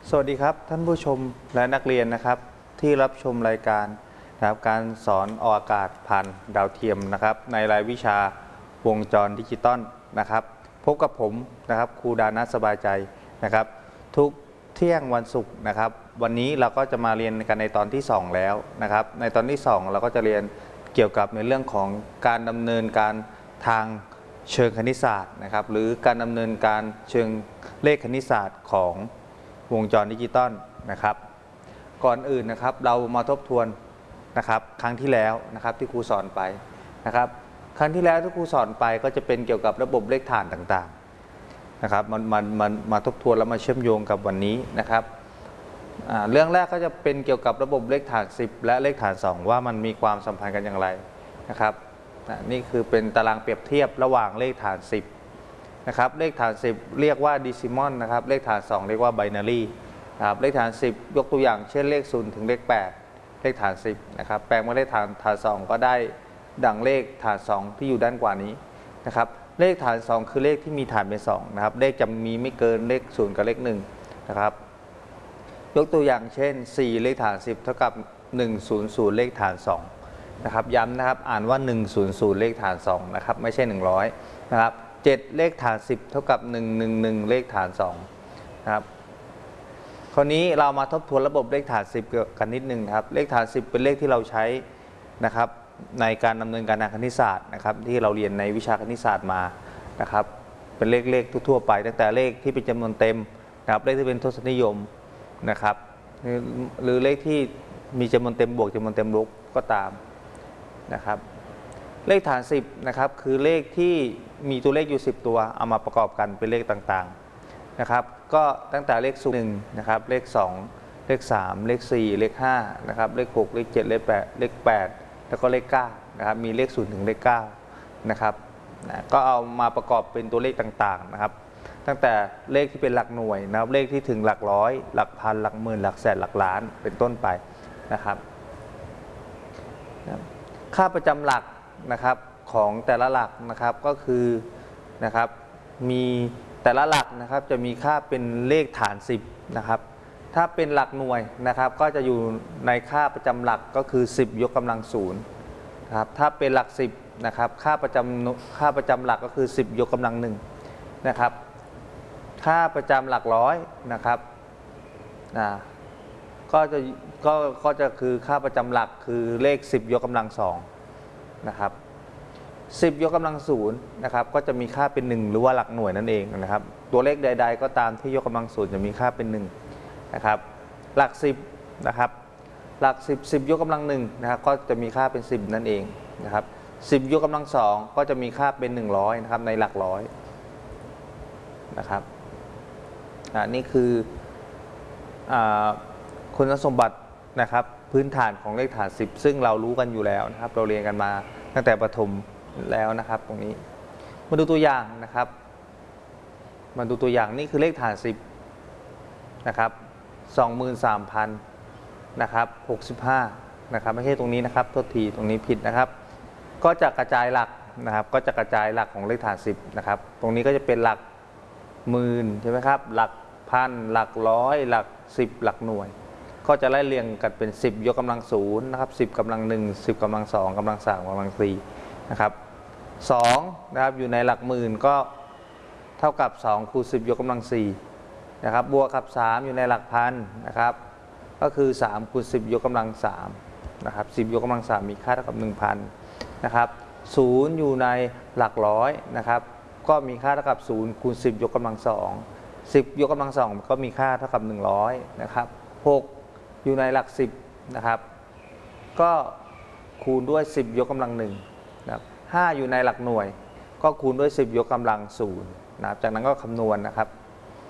สวัสดีครับท่านผู้ชมและนักเรียนนะครับที่รับชมรายการนะครับการสอนออกอากาศผ่านดาวเทียมนะครับในรายวิชาวงจรดิจิตอลนะครับพบกับผมนะครับครูดานัสสบายใจนะครับทุกเที่ยงวันศุกร์นะครับวันนี้เราก็จะมาเรียนกันในตอนที่2แล้วนะครับในตอนที่2เราก็จะเรียนเกี่ยวกับในเรื่องของการดำเนินการทางเชิงคณิตศาสตร์นะครับหรือการดำเนินการเชิงเลขคณิตศาสตร์ของวงจรดิจิตอลนะครับก่อนอื่นนะครับเรามาทบทวนนะครับครั้งที่แล้วนะครับที่ครูสอนไปนะครับครั้งที่แล้วที่ครูสอนไปก็จะเป็นเกี่ยวกับระบบเลขฐานต่างๆนะครับมาทบทวนแล้วมาเชื่อมโยงกับวันนี้นะครับเรื่องแรกก็จะเป็นเกี่ยวกับระบบเลขฐาน10และเลขฐาน2ว่ามันมีความสัมพันธ์กันอย่างไรนะครับนี่คือเป็นตารางเปรียบเทียบระหว่างเลขฐาน10นะครับเลขฐาน10เรียกว่าดิซิมอลนะครับเลขฐาน2เรียกว่าไบนารีนะครับเลขฐาน10ยกตัวอย่างเช่นเลข0ถึงเลข8เลขฐาน10นะครับแปลงมาเลขฐาน2ก็ได้ดังเลขฐาน2ที่อยู่ด้านขวานี้นะครับเลขฐาน2คือเลขที่มีฐานเป็น2นะครับเลขจะมีไม่เกินเลข0กับเลข1นะครับยกตัวอย่างเช่น4เลขฐาน10เท่ากับ100เลขฐาน2นะครับย้ำนะครับอ่านว่า100เลขฐาน2นะครับไม่ใช่100นะครับ7เลขฐาน10เท่ากับ111เลขฐาน2นะครับคราวนี้เรามาทบทวนระบบเลขฐาน10กันนิดนึงครับเลขฐาน10เป็นเลขที่เราใช้นะครับในการดำเนินการทางคณิตศาสตร์นะครับที่เราเรียนในวิชาคณิตศาสตร์มานะครับเป็นเลขทั่วไปตั้งแต่เลขที่เป็นจำนวนเต็มนะครับเลขที่เป็นทศนิยมนะครับหรือเลขที่มีจำนวนเต็มบวกจำนวนเต็มลบก็ตามนะครับเลขฐาน10นะครับคือเลขที่มีตัวเลขอยู่10ตัวเอามาประกอบกันเป็นเลขต่างๆนะครับก็ตั้งแต่เลข1นะครับเลข2เลข3เลข4เลข5นะครับเลข6เลข7เลข8แล้วก็เลข9นะครับมีเลข0ถึงเลข9นะครับก็เอามาประกอบเป็นตัวเลขต่างๆนะครับตั้งแต่เลขที่เป็นหลักหน่วยนะครับเลขที่ถึงหลักร้อยหลักพันหลักหมื่นหลักแสนหลักล้านเป็นต้นไปนะครับค่าประจำหลักนะครับของแต่ละหลักนะครับก็คือนะครับมีแต่ละหลักนะครับจะมีค่าเป็นเลขฐาน10นะครับถ้าเป็นหลักหน่วยนะครับก็จะอยู่ในค่าประจำหลักก็คือ10ยกกำลัง0นะครับถ้าเป็นหลัก10นะครับค่าประจำหลักก็คือ10ยกกำลัง1นะครับค่าประจำหลักร้อยนะครับก็จะคือค่าประจำหลักคือเลข10ยกกำลัง2นะครับ10ยกกำลัง0นะครับก็จะมีค่าเป็น1หรือว่าหลักหน่วยนั่นเองนะครับตัวเลขใดๆก็ตามที่ยกกำลัง0จะมีค่าเป็น1นะครับหลัก10นะครับหลัก10ยกกำลัง1นะครับก็จะมีค่าเป็น10นั่นเองนะครับ10ยกกำลัง2ก็จะมีค่าเป็น100นะครับในหลักร้อยนะครับนี่คือคุณสมบัตินะครับพื้นฐานของเลขฐาน10ซึ่งเรารู้กันอยู่แล้วนะครับเราเรียนกันมาตั้งแต่ประถมแล้วนะครับตรงนี้มาดูตัวอย่างนะครับมาดูตัวอย่างนี่คือเลขฐาน10นะครับ23,000นะครับ65นะครับไม่ใช่ตรงนี้นะครับโทษทีตรงนี้ผิดนะครับก็จะกระจายหลักนะครับก็จะกระจายหลักของเลขฐาน10นะครับตรงนี้ก็จะเป็นหลักหมื่นใช่ไหมครับหลักพันหลักร้อยหลัก10หลักหน่วยก็จะไล่เรียงกันเป็น10ยกกำลัง0นะครับ10กำลัง1 10กำลัง2กำลัง3กำลัง4นะครับ2นะครับอยู่ในหลักหมื่นก็เท่ากับ2คูณ10ยกกำลัง4นะครับบวกกับ3อยู่ในหลักพันนะครับก็คือ3คูณ10ยกกำลัง3นะครับ10ยกกำลัง3มีค่าเท่ากับ 1,000 นะครับ0อยู่ในหลักร้อยนะครับก็มีค่าเท่ากับ0คูณ10ยกกำลัง2 10ยกกำลัง2ก็มีค่าเท่ากับ100นะครับ6อยู่ในหลัก10นะครับก็คูณด้วย10ยกกำลัง1นะครับ5อยู่ในหลักหน่วยก็คูณด้วย10ยกกำลัง0นะครับจากนั้นก็คำนวณนะครับ